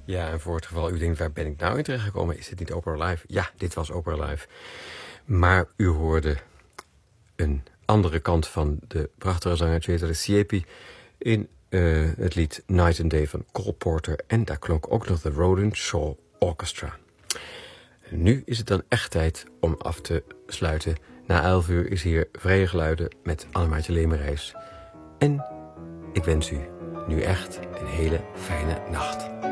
Ja, en voor het geval u denkt, waar ben ik nou in terechtgekomen? Is dit niet Opera Live? Ja, dit was Opera Live. Maar u hoorde een andere kant van de prachtige zanger Cesare Siepi in het lied Night and Day van Cole Porter. En daar klonk ook nog de Roland Shaw Orchestra. Nu is het dan echt tijd om af te sluiten. Na 11 uur is hier Vrije Geluiden met Annemaartje Lemerijs. En ik wens u nu echt een hele fijne nacht.